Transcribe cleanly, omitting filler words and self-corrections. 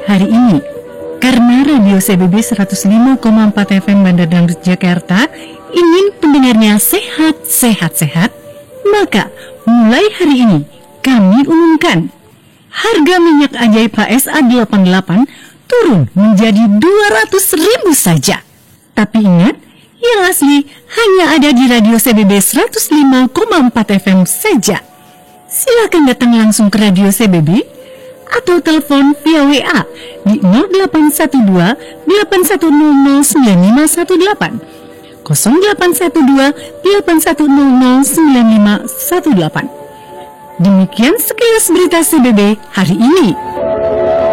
hari ini. Karena Radio CBB 105,4 FM Bandar Dangdut Jakarta ingin pendengarnya sehat, maka mulai hari ini kami umumkan harga minyak ajaib HSA 88 turun menjadi 200.000 saja. Tapi ingat, yang asli hanya ada di Radio CBB 105,4 FM saja. Silakan datang langsung ke Radio CBB atau telepon via WA di 0812 8100 9518 0812 8100 9518. Demikian sekilas berita CBB hari ini.